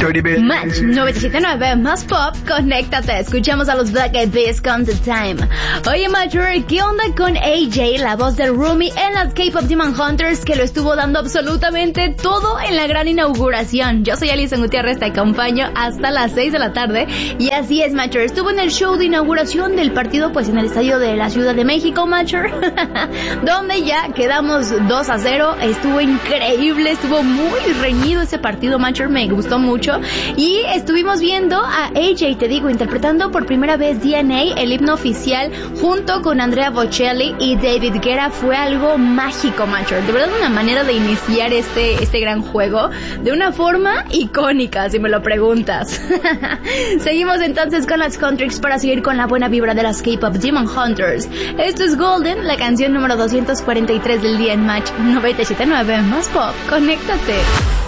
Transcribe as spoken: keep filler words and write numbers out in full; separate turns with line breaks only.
Match noventa y siete punto nueve más pop, conéctate. Escuchamos a los Black Eyed Peas con The Time. Oye, Mature, ¿qué onda con A J, la voz de Rumi en las K-Pop Demon Hunters, que lo estuvo dando absolutamente todo en la gran inauguración? Yo soy Alison Gutiérrez, te acompaño hasta las seis de la tarde. Y así es, Mature, estuvo en el show de inauguración del partido, pues en el estadio de la Ciudad de México, Mature, donde ya quedamos dos a cero. Estuvo increíble, estuvo muy reñido ese partido, Mature, me gustó mucho. Y estuvimos viendo a A J, te digo, interpretando por primera vez D N A, el himno oficial, junto con Andrea Bocelli y David Guetta. Fue algo mágico, Mature. De verdad, una manera de iniciar este, este gran juego de una forma icónica, si me lo preguntas. Seguimos entonces con las Contrix para seguir con la buena vibra de las K-Pop Demon Hunters. Esto es Golden, la canción número doscientos cuarenta y tres del día en Match noventa y siete punto nueve más pop. Conéctate.